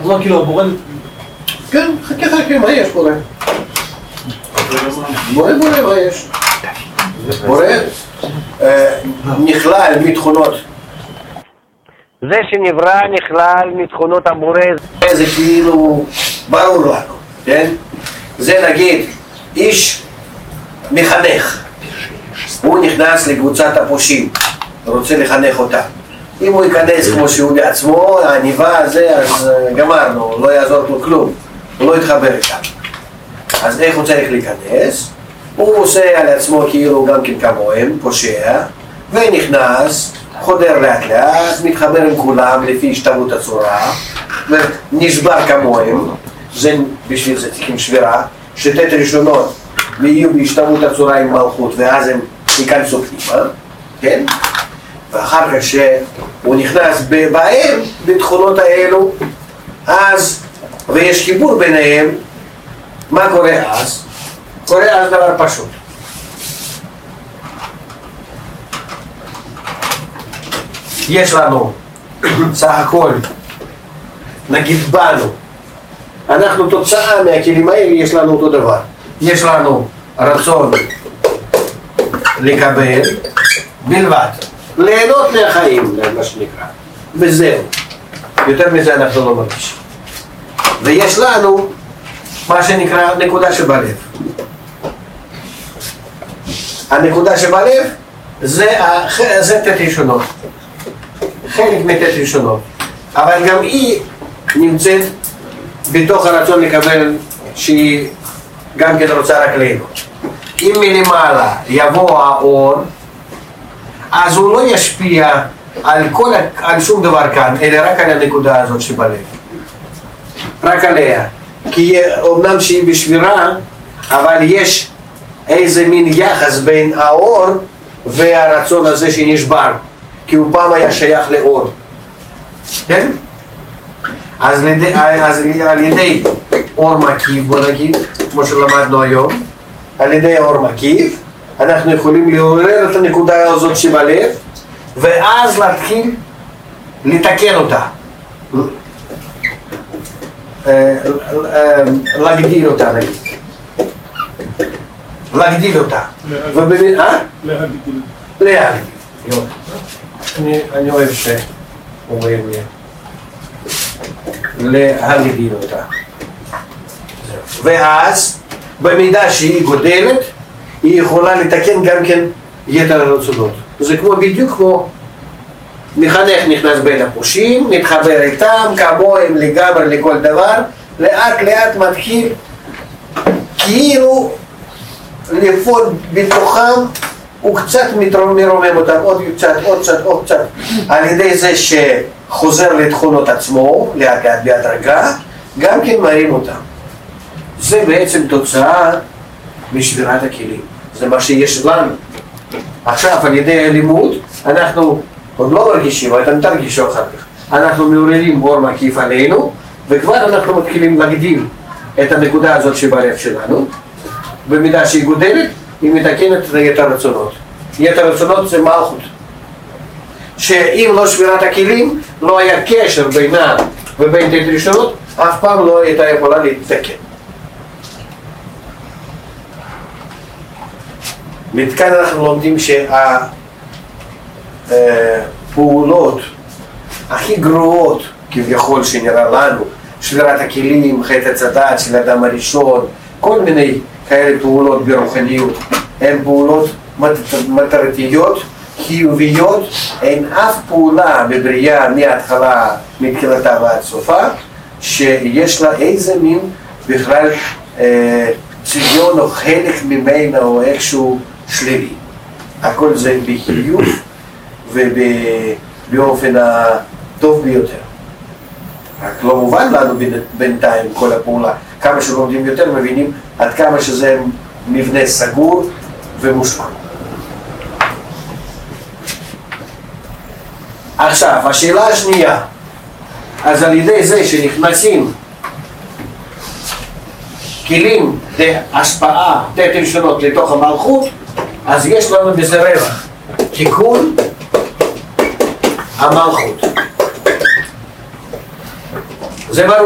לא, כאילו, הבורא... כן, חכה, מה יש בורא? בורא, מה יש? בורא נכלל מתכונות. זה שנברא נכלל מתכונות הבורא. זה כאילו ברור לנו, כן? זה נגיד איש מחנך, הוא נכנס לקבוצת הפושעים, רוצה לחנך אותה. אם הוא ייכנס כמו שהוא בעצמו, העניבה הזה, אז גמרנו, לא יעזור לו כלום, הוא לא יתחבר איתם. אז איך הוא צריך להיכנס? הוא עושה על עצמו כאילו גם כן כמוהם, פושע, ונכנס, חודר לאט לאט, מתחבר עם כולם לפי השתוות הצורה, ונשבר כמוהם, זה בשביל זה צריכים שבירה, שתת ראשונות ויהיו בהשתוות הצורה עם מלכות, ואז הם ייכנסו פנימה, כן? ואחר כך שהוא נכנס בהם, בתכונות האלו, אז, ויש חיבור ביניהם, מה קורה אז? קורה אז דבר פשוט. יש לנו סך הכל, נגיד בנו, אנחנו תוצאה מהכלים האלה, יש לנו אותו דבר. יש לנו רצון לקבל בלבד, ליהנות מהחיים, מה שנקרא, וזהו. יותר מזה אנחנו לא מרגישים. ויש לנו מה שנקרא נקודה שבלב. הנקודה שבלב זה תת ראשונות, חלק מתת ראשונות, אבל גם היא נמצאת בתוך הרצון לקבל, שהיא גם כן רוצה רק ליהנות. אם מלמעלה יבוא האור, אז הוא לא ישפיע על שום דבר כאן, אלא רק על הנקודה הזאת שבלב, רק עליה. כי אומנם שהיא בשבירה, אבל יש איזה מין יחס בין האור והרצון הזה שנשבר, כי הוא פעם היה שייך לאור, כן? אז על ידי אור מקיף, בוא נגיד, כמו שלמדנו היום, על ידי אור מקיף אנחנו יכולים לעורר את הנקודה הזאת שבלב, ואז להתחיל לתקן אותה, להגדיל אותה, נגיד. להגדיל אותה. להגדיל. אני אוהב שאומרים לי. להגדיל אותה. ואז, במידה שהיא גודלת, היא יכולה לתקן גם כן יתר הרצונות. זה כמו בדיוק כמו מחנך נכנס בין הפושעים, מתחבר איתם, כמוהם לגמרי לכל דבר, לאט לאט מתחיל כאילו לפעול בתוכם, הוא קצת מרומם אותם, עוד קצת, על ידי זה שחוזר לתכונות עצמו, לאט לאט בהדרגה, גם כן מרים אותם. זה בעצם תוצאה משבירת הכלים, זה מה שיש לנו. עכשיו על ידי הלימוד אנחנו עוד לא מרגישים, אבל אתם תרגישו אחר כך. אנחנו מעוררים אור מקיף עלינו, וכבר אנחנו מתחילים להגדיל את הנקודה הזאת שבלב שלנו. במידה שהיא גודלת, היא מתקנת את יתר הרצונות. יתר הרצונות זה מלכות. שאם לא שבירת הכלים, לא היה קשר בינה ובין תת ראשונות, אף פעם לא הייתה יכולה להתתקן. מכאן אנחנו לומדים שהפעולות הכי גרועות כביכול שנראה לנו, שבירת הכלים, חטא הצדת של האדם הראשון, כל מיני כאלה פעולות ברוחניות, הן פעולות מטרתיות, חיוביות, אין אף פעולה בבריאה מההתחלה, מתחילתה ועד סופה, שיש לה איזה מין בכלל צביון או חלק ממנה או איכשהו שלילי. הכל זה בחיוב ובאופן הטוב ביותר. רק לא מובן לנו בינתיים כל הפעולה. כמה שלומדים יותר מבינים עד כמה שזה מבנה סגור ומושלם. עכשיו, השאלה השנייה, אז על ידי זה שנכנסים כלים להשפעה תת ראשונות לתוך המלכות, אז יש לנו בזה רווח, תיקון המלכות. זה ברור.